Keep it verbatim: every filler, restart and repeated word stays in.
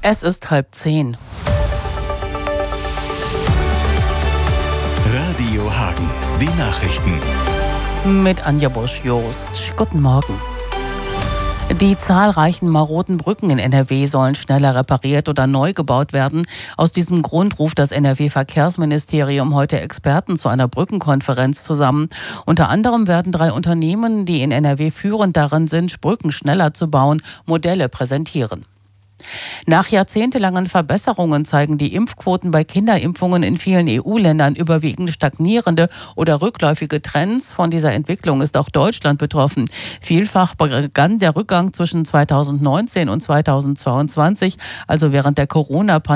Es ist halb zehn. Radio Hagen, die Nachrichten. Mit Anja Busch-Jost. Guten Morgen. Die zahlreichen maroden Brücken in N R W sollen schneller repariert oder neu gebaut werden. Aus diesem Grund ruft das N R W-Verkehrsministerium heute Experten zu einer Brückenkonferenz zusammen. Unter anderem werden drei Unternehmen, die in N R W führend darin sind, Brücken schneller zu bauen, Modelle präsentieren. Nach jahrzehntelangen Verbesserungen zeigen die Impfquoten bei Kinderimpfungen in vielen E U-Ländern überwiegend stagnierende oder rückläufige Trends. Von dieser Entwicklung ist auch Deutschland betroffen. Vielfach begann der Rückgang zwischen zweitausendneunzehn und zweitausendzweiundzwanzig, also während der Corona-Pandemie.